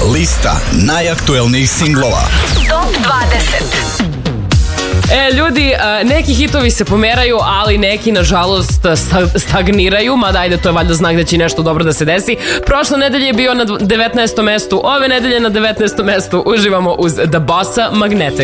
Lista najaktuelnijih singlova. Top 20. Ljudi, neki hitovi se pomeraju, ali neki nažalost stagniraju, mada ajde, to je valjda znak da će nešto dobro da se desi. Prošle nedelje je bio na 19. mestu, ove nedelje na 19. mestu uživamo uz The Bossa Magnetic.